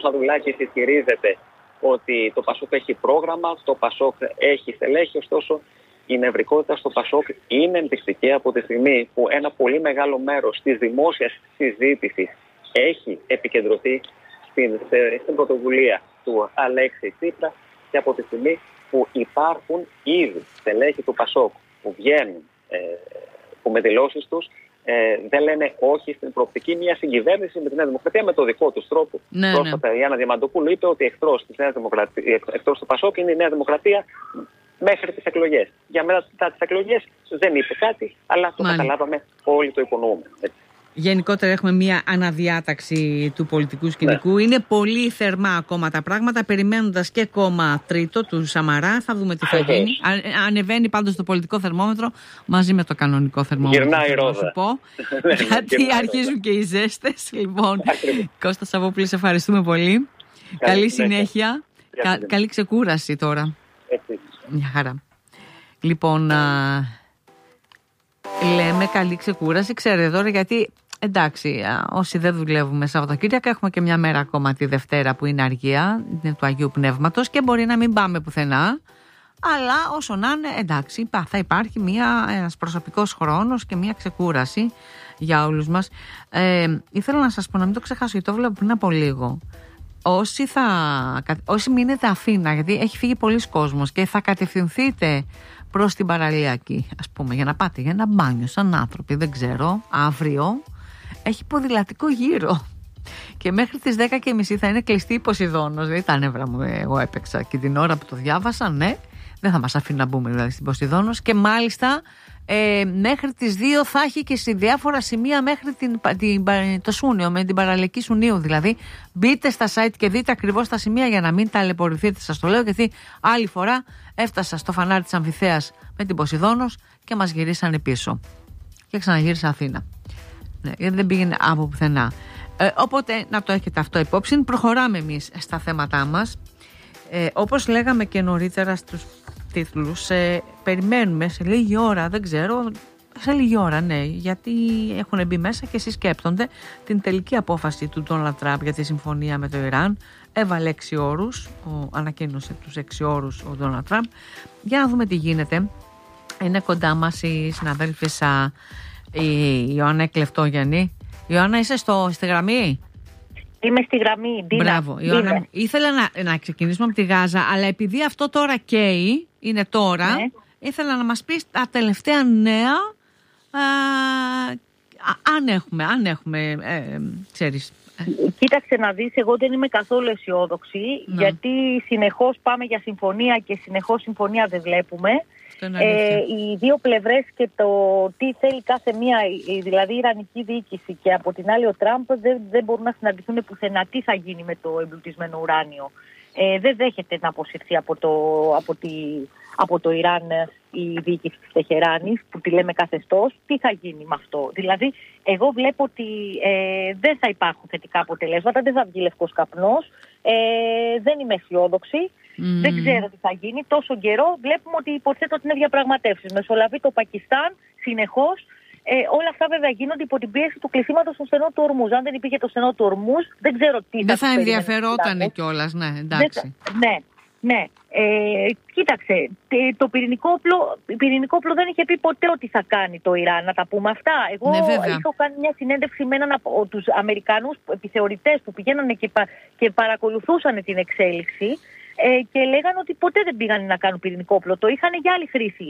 Μαδουλάκης ισχυρίζεται ότι το Πασόκ έχει πρόγραμμα, το Πασόκ έχει στελέχη, ωστόσο η νευρικότητα στο Πασόκ είναι ενδεικτική από τη στιγμή που ένα πολύ μεγάλο μέρος της δημόσιας συζήτησης έχει επικεντρωθεί στην πρωτοβουλία του Αλέξη Τσίπρα και από τη στιγμή που υπάρχουν ήδη στελέχη του Πασόκ που βγαίνουν που με δηλώσεις τους δεν λένε όχι στην προοπτική μια συγκυβέρνηση με τη Νέα Δημοκρατία με το δικό τους τρόπο. Πρόσφατα η Άννα Διαμαντοπούλου είπε ότι εχθρός του Πασόκ είναι η Νέα Δημοκρατία μέχρι τις εκλογές. Για μένα μετά τις εκλογές δεν είπε κάτι, αλλά το καταλάβαμε, όλοι το υπονοούμε. Γενικότερα έχουμε μια αναδιάταξη του πολιτικού σκηνικού. Είναι πολύ θερμά ακόμα τα πράγματα, περιμένοντας και κόμμα τρίτο του Σαμαρά. Θα δούμε τι θα γίνει. Ανεβαίνει πάντως το πολιτικό θερμόμετρο μαζί με το κανονικό θερμόμετρο. Γυρνάει η ρόδα. Γιατί αρχίζουν και οι ζέστες. Λοιπόν, Κώστα Σαββόπουλε, σε ευχαριστούμε πολύ. Καλή συνέχεια. Καλή ξεκούραση τώρα. Μια χαρά. Λοιπόν, λέμε καλή ξεκούραση. Ξέρετε τώρα, γιατί εντάξει, όσοι δεν δουλεύουμε Σαββατοκύριακα, έχουμε και μια μέρα ακόμα τη Δευτέρα που είναι αργία, είναι του Αγίου Πνεύματος και μπορεί να μην πάμε πουθενά. Αλλά όσο να είναι, εντάξει, θα υπάρχει ένας προσωπικός χρόνος και μια ξεκούραση για όλους μας. Ήθελα να σας πω, να μην το ξεχάσω, γιατί το βλέπω πριν από λίγο. Όσοι μείνετε Αθήνα, γιατί έχει φύγει πολλοί κόσμος και θα κατευθυνθείτε προς την παραλιακή, ας πούμε, για να πάτε για ένα μπάνιο σαν άνθρωποι, δεν ξέρω, αύριο έχει ποδηλατικό γύρο και μέχρι τις 10:30 θα είναι κλειστή η Ποσειδώνος. Δηλαδή τα νεύρα μου, εγώ έπαιξα και την ώρα που το διάβασα, ναι, δεν θα μας αφήνει να μπούμε δηλαδή στην Ποσειδώνος και μάλιστα μέχρι τις 2 θα έχει και σε διάφορα σημεία μέχρι το Σούνιο, με την παραλιακή Σουνίου. Δηλαδή μπείτε στα site και δείτε ακριβώς τα σημεία για να μην ταλαιπωρηθείτε, σας το λέω, γιατί άλλη φορά έφτασα στο φανάρι της Αμφιθέας με την Ποσειδώνος και μας γυρίσανε πίσω και ξαναγύρισα Αθήνα, ναι, γιατί δεν πήγαινε από πουθενά. Οπότε να το έχετε αυτό υπόψη. Προχωράμε εμείς στα θέματά μας. Όπως λέγαμε και νωρίτερα στους τίτλους, περιμένουμε σε λίγη ώρα, δεν ξέρω, σε λίγη ώρα, ναι, γιατί έχουν μπει μέσα και συσκέπτονται την τελική απόφαση του Ντόναλντ Τραμπ για τη συμφωνία με το Ιράν. Έβαλε 6 όρους, ανακοίνωσε τους 6 όρους ο Ντόναλντ Τραμπ. Για να δούμε τι γίνεται. Είναι κοντά μας η συναδέλφισσα η Ιωάννα Κλεφτόγιαννη. Ιωάννα, είσαι στη γραμμή? Είμαι στη γραμμή. Μπράβο, Ιωάννα. Ήθελα να ξεκινήσουμε από τη Γάζα, αλλά επειδή αυτό τώρα καίει, είναι τώρα, ναι, ήθελα να μας πεις τα τελευταία νέα, αν έχουμε, ξέρεις. Κοίταξε να δεις, εγώ δεν είμαι καθόλου αισιόδοξη, γιατί συνεχώς πάμε για συμφωνία και συνεχώς συμφωνία δεν βλέπουμε. Οι δύο πλευρές και το τι θέλει κάθε μία, δηλαδή η Ιρανική διοίκηση και από την άλλη ο Τραμπ, δεν μπορούν να συναντηθούν πουθενά. Τι θα γίνει με το εμπλουτισμένο ουράνιο? Δεν δέχεται να αποσυρθεί από το Ιράν η διοίκηση της Τεχεράνης, που τη λέμε καθεστώς. Τι θα γίνει με αυτό? Δηλαδή εγώ βλέπω ότι δεν θα υπάρχουν θετικά αποτελέσματα, δεν θα βγει λευκός καπνός, δεν είμαι αισιόδοξη. Δεν ξέρω τι θα γίνει. Τόσο καιρό βλέπουμε ότι υποθέτω ότι είναι διαπραγματεύσεις. Μεσολαβεί το Πακιστάν συνεχώς. Όλα αυτά βέβαια γίνονται υπό την πίεση του κλεισίματος στο στενό του Ορμούζ. Αν δεν υπήρχε το στενό του Ορμούζ, δεν ξέρω τι δεν θα ενδιαφερόταν κιόλας, ναι, εντάξει. Ναι. Κοίταξε, το πυρηνικό όπλο δεν είχε πει ποτέ ότι θα κάνει το Ιράν, να τα πούμε αυτά. Εγώ είχα κάνει μια συνέντευξη με έναν από τους Αμερικανούς επιθεωρητές που πηγαίνανε και παρακολουθούσαν την εξέλιξη. Και λέγανε ότι ποτέ δεν πήγαν να κάνουν πυρηνικό όπλο. Το είχαν για άλλη χρήση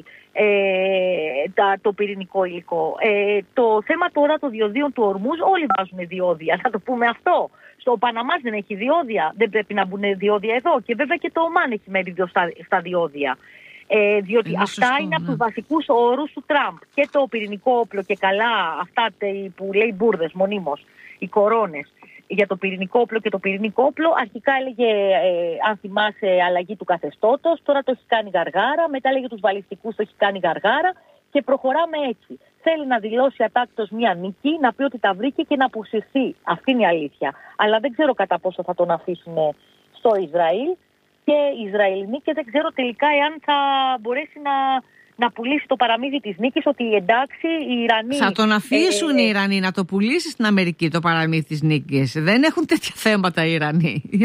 το πυρηνικό υλικό. Το θέμα τώρα των διοδίων του Ορμούζ, όλοι βάζουν διόδια, να το πούμε αυτό. Στο Παναμάς δεν έχει διόδια, δεν πρέπει να μπουν διόδια εδώ. Και βέβαια και το Ομάν έχει μερίδιο στα διόδια. Διότι αυτά είναι από τους βασικούς όρους του Τραμπ. Και το πυρηνικό όπλο και καλά, αυτά που λέει μπουρδες μονίμως, οι κορώνες. Για το πυρηνικό όπλο και το πυρηνικό όπλο, αρχικά έλεγε, αν θυμάσαι, αλλαγή του καθεστώτος, τώρα το έχει κάνει γαργάρα, μετά έλεγε τους βαλιστικούς, το έχει κάνει γαργάρα και προχωράμε έτσι. Θέλει να δηλώσει ατάκτως μια νίκη, να πει ότι τα βρήκε και να αποσυρθεί. Αυτή είναι η αλήθεια. Αλλά δεν ξέρω κατά πόσο θα τον αφήσουν στο Ισραήλ και οι Ισραηλινοί και δεν ξέρω τελικά εάν θα μπορέσει να πουλήσει το παραμύθι της νίκης, ότι εντάξει οι Ιρανοί... Θα τον αφήσουν οι Ιρανοί να το πουλήσει στην Αμερική το παραμύθι της νίκης. Δεν έχουν τέτοια θέματα οι Ιρανοί.